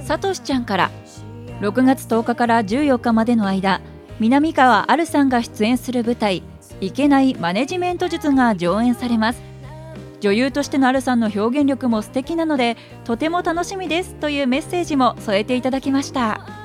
さとしちゃんから、6月10日から14日までの間、南川あるさんが出演する舞台いけないマネジメント術が上演されます。女優としてのあるさんの表現力も素敵なのでとても楽しみですというメッセージも添えていただきました。